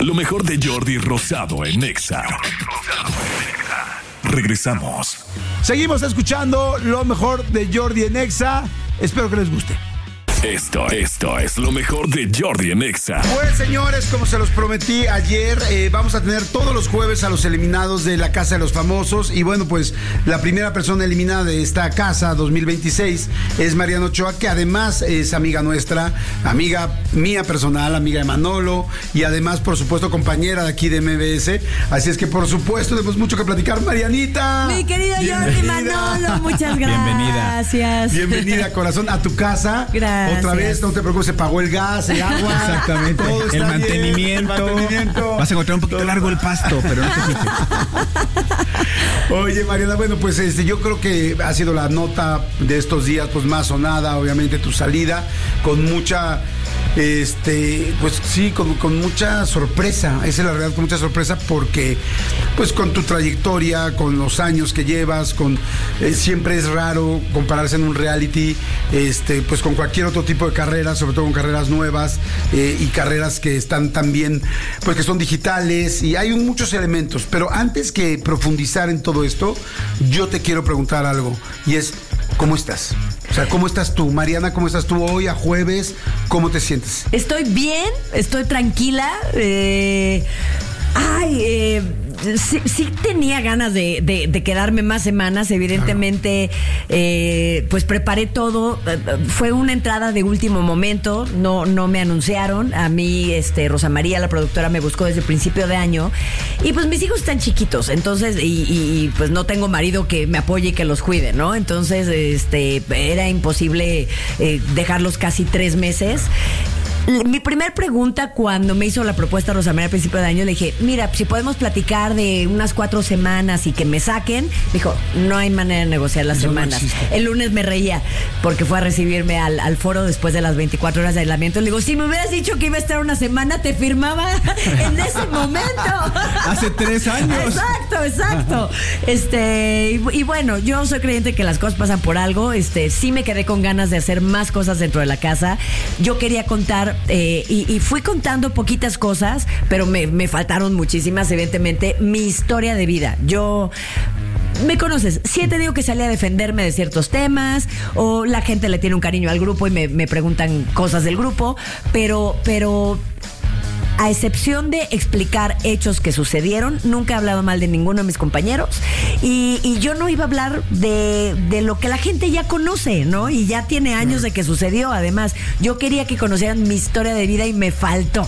Lo mejor de Jordi Rosado en Exa. Regresamos. Seguimos escuchando lo mejor de Jordi en Exa. Espero que les guste. Esto es lo mejor de Jordi en Exa. Pues señores, como se los prometí ayer, vamos a tener todos los jueves a los eliminados de la Casa de los Famosos. Y bueno, pues la primera persona eliminada de esta casa 2026 es Mariana Ochoa, que además es amiga nuestra, amiga mía personal, amiga de Manolo y además, por supuesto, compañera de aquí de MBS. Así es que, por supuesto, tenemos mucho que platicar. Marianita. Mi querido Jordi Manolo, muchas gracias. Bienvenida, corazón, a tu casa. Gracias. Otra vez, no te preocupes, se pagó el gas, el agua. Exactamente. Todo está el mantenimiento. Bien. Vas a encontrar un poquito largo el pasto, pero no te fijes. Oye, Mariana, bueno, pues yo creo que ha sido la nota de estos días, pues más sonada, obviamente, tu salida, con mucha, pues sí, con mucha sorpresa. Esa es la realidad, con mucha sorpresa, porque, pues con tu trayectoria, con los años que llevas, siempre es raro compararse en un reality, pues con cualquier otro tipo de carreras, sobre todo con carreras nuevas y carreras que están también, pues que son digitales y hay muchos elementos. Pero antes que profundizar en todo esto, yo te quiero preguntar algo y es, ¿cómo estás? O sea, ¿cómo estás tú, Mariana? ¿Cómo estás tú hoy a jueves? ¿Cómo te sientes? Estoy bien, estoy tranquila. Sí tenía ganas de quedarme más semanas, evidentemente. Pues preparé todo. Fue una entrada de último momento, no me anunciaron. A mí, Rosa María, la productora, me buscó desde el principio de año. Y pues mis hijos están chiquitos, entonces, y pues no tengo marido que me apoye y que los cuide, ¿no? Entonces, era imposible dejarlos casi 3 meses. Mi primer pregunta cuando me hizo la propuesta Rosa María al principio de año, le dije, mira, si podemos platicar de unas 4 semanas y que me saquen. Me dijo, no hay manera de negociar las semanas. No, el lunes me reía porque fue a recibirme al foro después de las 24 horas de aislamiento. Le digo, si me hubieras dicho que iba a estar una semana, te firmaba en ese momento. Hace 3 años. Exacto. Y bueno, yo soy creyente que las cosas pasan por algo. Sí me quedé con ganas de hacer más cosas dentro de la casa. Yo quería contar y fui contando poquitas cosas, pero me faltaron muchísimas, evidentemente. Mi historia de vida. Yo... Me conoces, sí he tenido que salir a defenderme de ciertos temas, o la gente le tiene un cariño al grupo y me preguntan cosas del grupo, pero a excepción de explicar hechos que sucedieron, nunca he hablado mal de ninguno de mis compañeros y yo no iba a hablar de lo que la gente ya conoce, ¿no? Y ya tiene años de que sucedió. Además, yo quería que conocieran mi historia de vida y me faltó.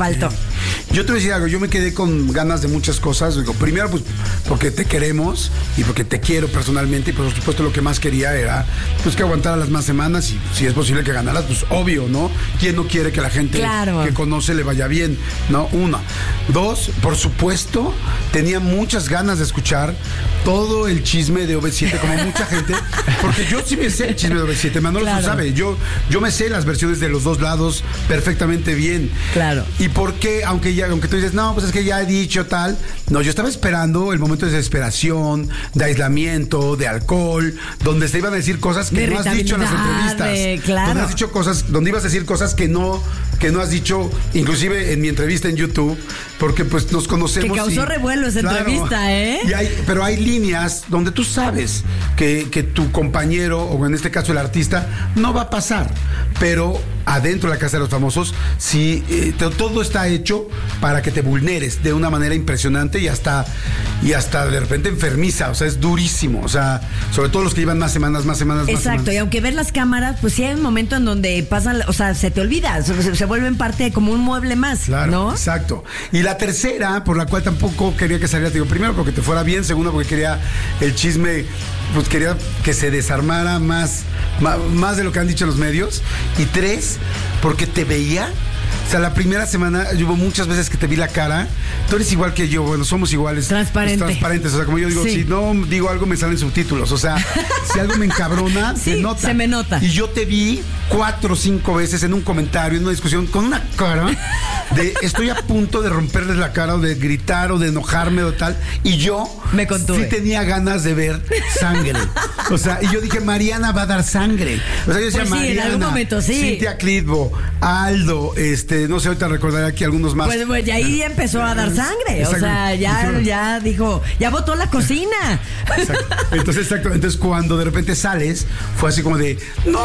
Yo te voy a decir algo, yo me quedé con ganas de muchas cosas. Digo, primero, pues, porque te queremos y porque te quiero personalmente, y por supuesto lo que más quería era, pues, que aguantara las más semanas y si es posible que ganaras, pues, obvio, ¿no? ¿Quién no quiere que la gente que conoce le vaya bien? ¿No? 1. 2, por supuesto, tenía muchas ganas de escuchar todo el chisme de OV7, como mucha gente, porque yo sí me sé el chisme de OV7, Manolo lo sabe, yo me sé las versiones de los dos lados perfectamente bien. Claro. ¿Y por qué? Aunque tú dices, no, pues es que ya he dicho tal. No, yo estaba esperando el momento de desesperación, de aislamiento, de alcohol, donde se iban a decir cosas que no has dicho en las entrevistas. Donde has dicho cosas, donde ibas a decir cosas que no has dicho, inclusive en mi entrevista en YouTube, porque pues nos conocemos. Que causó revuelo esa entrevista, ¿eh? Pero hay líneas donde tú sabes que tu compañero, o en este caso el artista, no va a pasar. Pero adentro de la Casa de los Famosos, sí, todo está hecho para que te vulneres de una manera impresionante y hasta de repente enfermiza. O sea, es durísimo. O sea, sobre todo los que llevan más semanas. Exacto, y aunque ves las cámaras, pues sí hay un momento en donde pasan, o sea, se te olvida, se vuelven parte como un mueble más, claro, ¿no? Exacto. Y la tercera, por la cual tampoco quería que saliera, te digo, primero porque te fuera bien, segundo porque quería el chisme, pues quería que se desarmara más de lo que han dicho los medios, y 3, porque te veía. O sea, la primera semana hubo muchas veces que te vi la cara. Tú eres igual que yo, bueno, somos iguales. Transparentes. O sea, como yo digo, si no digo algo me salen subtítulos. O sea, si algo me encabrona, se me nota. Y yo te vi 4 o 5 veces en un comentario, en una discusión, con una cara estoy a punto de romperles la cara o de gritar o de enojarme o tal, y yo Me contuve. sí tenía ganas de ver sangre. O sea, y yo dije, Mariana va a dar sangre. O sea, yo decía, Pues sí, en Mariana, algún momento sí. Cintia Clitbo, Aldo, no sé, ahorita recordaré aquí algunos más. Pues y ahí empezó a dar sangre. Exacto. O sea, ya dijo, ya botó la cocina. Exacto. Entonces cuando de repente sales, fue así como de,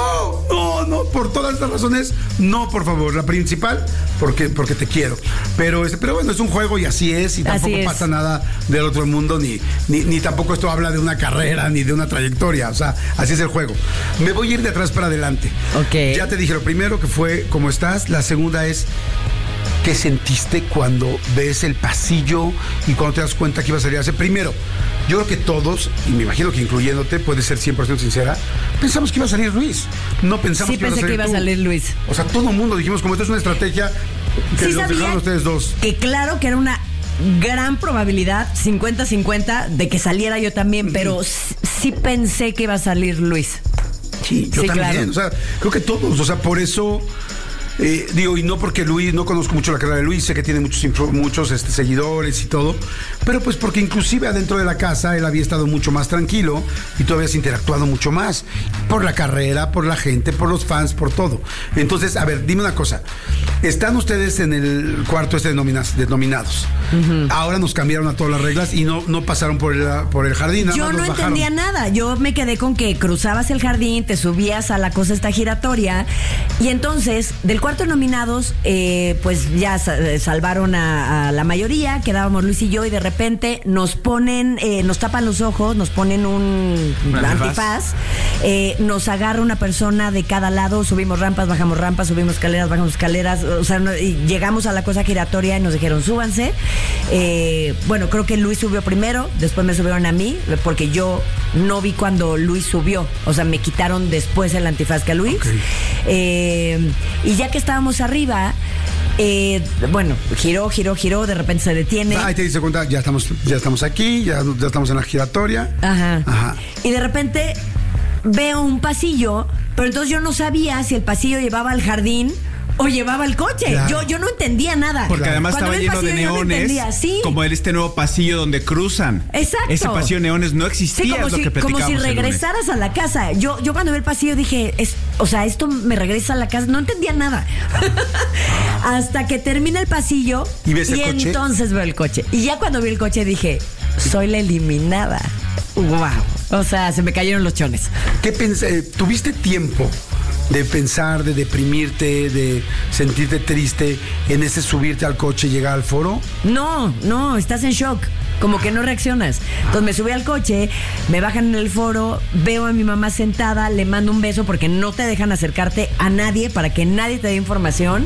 no, por todas estas razones, no, por favor. La principal, porque te quiero. Pero bueno, es un juego y así es, y tampoco pasa nada del otro mundo, ni tampoco esto habla de una carrera, ni de una trayectoria. O sea, así es el juego. Me voy a ir de atrás para adelante. Ok. Ya te dije lo primero, que fue cómo estás. La segunda es, ¿qué sentiste cuando ves el pasillo y cuando te das cuenta que iba a salir a hacer? Primero, yo creo que todos, y me imagino que incluyéndote, puedes ser 100% sincera, pensamos que iba a salir Luis. No pensamos Sí, que pensé que iba a tú. salir Luis. O sea, todo el mundo dijimos, como esto es una estrategia que Sí los sabía dejaron ustedes dos. que claro que era una gran probabilidad, 50-50, de que saliera yo también, pero sí pensé que iba a salir Luis. Sí, yo Sí, también. claro. O sea, creo que todos. O sea, por eso. Digo, y no porque Luis, no conozco mucho la carrera de Luis, sé que tiene muchos seguidores y todo, pero pues porque inclusive adentro de la casa él había estado mucho más tranquilo y tú habías interactuado mucho más por la carrera, por la gente, por los fans, por todo. Entonces, a ver, dime una cosa, están ustedes en el cuarto de nominados. Ahora nos cambiaron a todas las reglas y no pasaron por el jardín. Yo no entendía nada. Yo me quedé con que cruzabas el jardín, te subías a la cosa esta giratoria y entonces del cuarto de nominados pues ya salvaron a la mayoría, quedábamos Luis y yo y de repente nos ponen, nos tapan los ojos, nos ponen un antifaz, nos agarra una persona de cada lado, subimos rampas, bajamos rampas, subimos escaleras, bajamos escaleras, o sea, y llegamos a la cosa giratoria y nos dijeron súbanse. Bueno, creo que Luis subió primero, después me subieron a mí, porque yo no vi cuando Luis subió, o sea, me quitaron después el antifaz que a Luis. Y ya que estábamos arriba, bueno, giró, de repente se detiene. Ahí te dice cuenta, ya estamos aquí, ya estamos en la giratoria. Ajá. Y de repente veo un pasillo, pero entonces yo no sabía si el pasillo llevaba al jardín o llevaba el coche. Claro. Yo no entendía nada. Porque además Cuando estaba vi el lleno de pasillo, yo no neones, entendía, sí. como este nuevo pasillo donde cruzan. Exacto. Ese pasillo de neones no existía, Sí, como es lo si, que como platicábamos si el lunes. regresaras a la casa. Yo cuando vi el pasillo dije, o sea, esto me regresa a la casa. No entendía nada. Hasta que termina el pasillo ¿Y ves el coche? entonces veo el coche. Y ya cuando vi el coche dije, soy la eliminada. Wow. O sea, se me cayeron los chones. ¿Tuviste tiempo de pensar, de deprimirte, de sentirte triste en ese subirte al coche y llegar al foro? No, estás en shock. Como que no reaccionas. Entonces me subí al coche, me bajan en el foro, veo a mi mamá sentada, le mando un beso porque no te dejan acercarte a nadie para que nadie te dé información.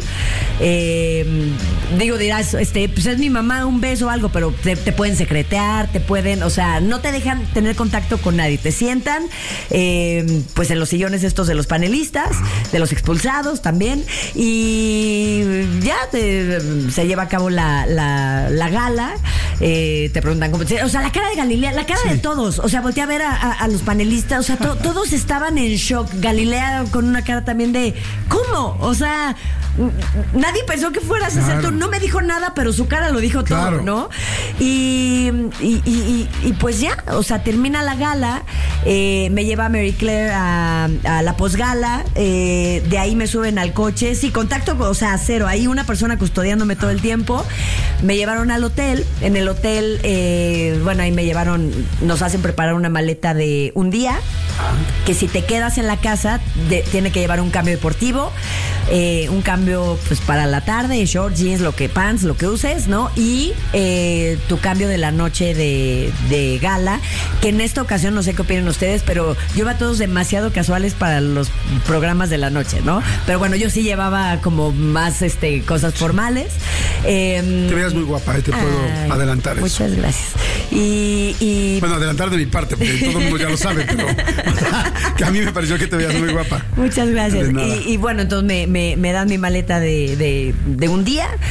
Dirás, pues es mi mamá, un beso o algo, pero te pueden secretear, o sea, no te dejan tener contacto con nadie. Te sientan, pues en los sillones estos de los panelistas, de los expulsados también, y ya se lleva a cabo la gala. Te preguntan cómo, o sea, la cara de Galilea, la cara de todos, o sea, volteé a ver a los panelistas, o sea, todos estaban en shock. Galilea con una cara también de ¿cómo? O sea, nadie pensó que fueras a hacer tú. No me dijo nada, pero su cara lo dijo todo, ¿no? Y pues ya, o sea, termina la gala, me lleva a Mary Claire a la posgala, de ahí me suben al coche, sí, contacto, o sea, cero, ahí una persona custodiándome todo el tiempo. Me llevaron al hotel, en el hotel, bueno, ahí me llevaron, nos hacen preparar una maleta de un día, que si te quedas en la casa, tiene que llevar un cambio deportivo, un cambio pues para la tarde, short, jeans, pants, lo que uses, ¿no? Y tu cambio de la noche de gala, que en esta ocasión no sé qué opinan ustedes, pero yo iba todos demasiado casuales para los programas de la noche, ¿no? Pero bueno, yo sí llevaba como más cosas formales. Te veías muy guapa, te puedo adelantar eso. Muchas gracias. Y bueno, adelantar de mi parte, porque todo el mundo ya lo sabe, pero que a mí me pareció que te veías muy guapa. Muchas gracias. Y bueno, entonces me dan mi maleta de un día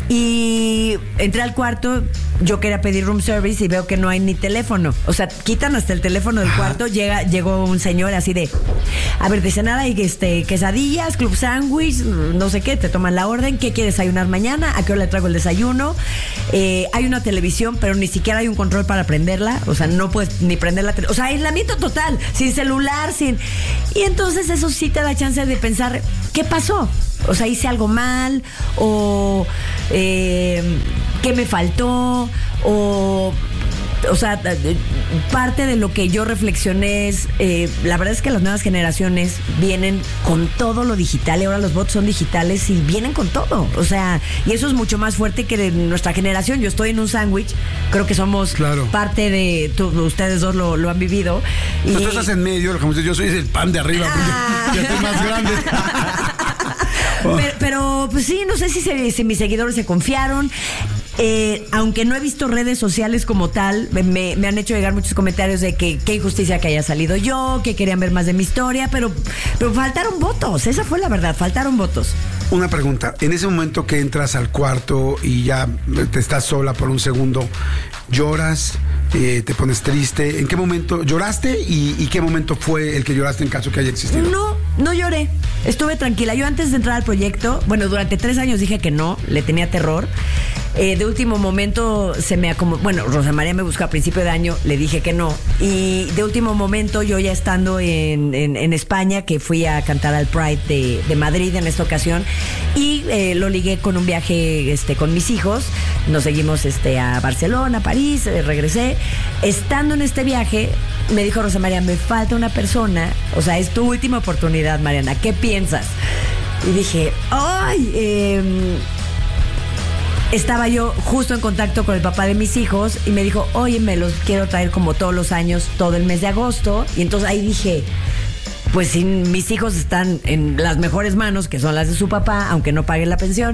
Y entré al cuarto, yo quería pedir room service y veo que no hay ni teléfono. O sea, quitan hasta el teléfono del cuarto. Llegó un señor así de, a ver, de cenar hay quesadillas, club sándwich, no sé qué, te toman la orden. ¿Qué quieres desayunar mañana? ¿A qué hora le traigo el desayuno? Hay una televisión, pero ni siquiera hay un control para prenderla. O sea, no puedes ni prender la televisión. O sea, aislamiento total, sin celular, sin... Y entonces eso sí te da chance de pensar, ¿qué pasó? O sea, hice algo mal, o qué me faltó, o sea, parte de lo que yo reflexioné es, la verdad es que las nuevas generaciones vienen con todo lo digital y ahora los bots son digitales y vienen con todo. O sea, y eso es mucho más fuerte que de nuestra generación. Yo estoy en un sándwich, creo que somos parte de, ustedes dos lo han vivido. Y tú estás en medio, como yo soy el pan de arriba, porque ya estoy más grande. Pero pues sí, no sé si mis seguidores se confiaron. Aunque no he visto redes sociales como tal, me han hecho llegar muchos comentarios de que qué injusticia que haya salido yo, que querían ver más de mi historia, pero faltaron votos, esa fue la verdad, faltaron votos. Una pregunta, en ese momento que entras al cuarto y ya te estás sola por un segundo, ¿lloras? ¿Te pones triste? ¿En qué momento lloraste y qué momento fue el que lloraste en caso que haya existido? No lloré, estuve tranquila. Yo antes de entrar al proyecto, durante 3 años dije que no, le tenía terror. De último momento se me acomodó. Bueno, Rosa María me buscó a principio de año, le dije que no. Y de último momento, yo ya estando en España, que fui a cantar al Pride de Madrid en esta ocasión, y lo ligué con un viaje con mis hijos. Nos seguimos a Barcelona, París, regresé. Estando en este viaje, me dijo Rosa María, me falta una persona, o sea, es tu última oportunidad, Mariana, ¿qué piensas? Y dije, estaba yo justo en contacto con el papá de mis hijos y me dijo, oye, me los quiero traer como todos los años, todo el mes de agosto. Y entonces ahí dije, pues si mis hijos están en las mejores manos, que son las de su papá, aunque no paguen la pensión.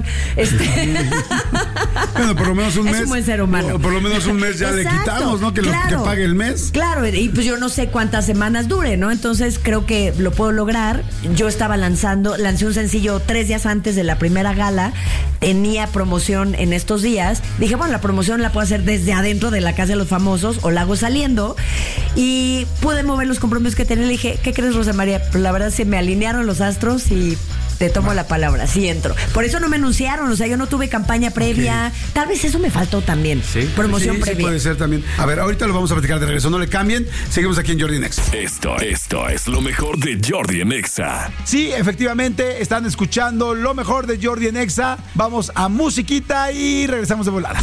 Bueno, por lo menos un mes. Es un buen ser humano. Por lo menos un mes ya le quitamos, ¿no? Que pague el mes. Claro, y pues yo no sé cuántas semanas dure, ¿no? Entonces creo que lo puedo lograr. Yo estaba lancé un sencillo 3 días antes de la primera gala. Tenía promoción en estos días. Dije, bueno, la promoción la puedo hacer desde adentro de la Casa de los Famosos o la hago saliendo. Y pude mover los compromisos que tenía. Le dije, ¿qué crees, Rosa María? Pues la verdad se me alinearon los astros y te tomo la palabra, sí entro. Por eso no me anunciaron, o sea, yo no tuve campaña previa. Okay. Tal vez eso me faltó también. Sí. Promoción previa. Sí, puede ser también. A ver, ahorita lo vamos a platicar de regreso. No le cambien. Seguimos aquí en Jordi en Exa. Esto es lo mejor de Jordi en Exa. Sí, efectivamente, están escuchando lo mejor de Jordi en Exa. Vamos a musiquita y regresamos de volada.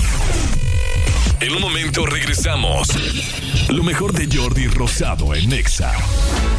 En un momento regresamos. Lo mejor de Jordi Rosado en Exa.